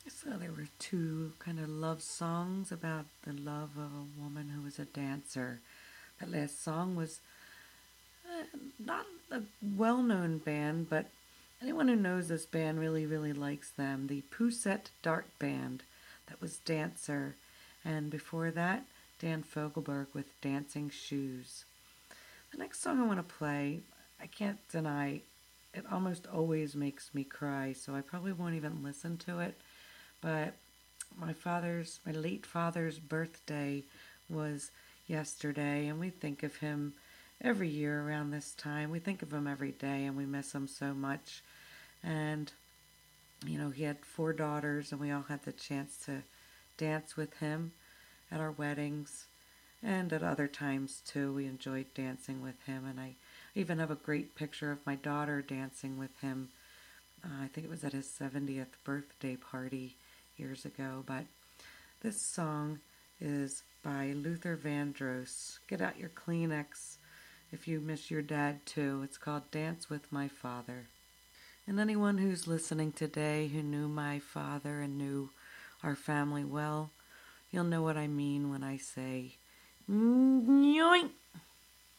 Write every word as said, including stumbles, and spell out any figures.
So there were two kind of love songs about the love of a woman who was a dancer. That last song was uh, not a well-known band, but anyone who knows this band really, really likes them. The Poussette Dart Band. That was Dancer. And before that, Dan Fogelberg with Dancing Shoes. The next song I want to play, I can't deny, it almost always makes me cry, so I probably won't even listen to it. But my father's, my late father's birthday was yesterday, and we think of him every year around this time. We think of him every day, and we miss him so much. And, you know, he had four daughters, and we all had the chance to dance with him at our weddings and at other times too. We enjoyed dancing with him, and I even have a great picture of my daughter dancing with him. Uh, I think it was at his seventieth birthday party years ago. But this song is by Luther Vandross. Get out your Kleenex if you miss your dad too. It's called Dance with My Father. And anyone who's listening today who knew my father and knew our family well, you'll know what I mean when I say, yoink.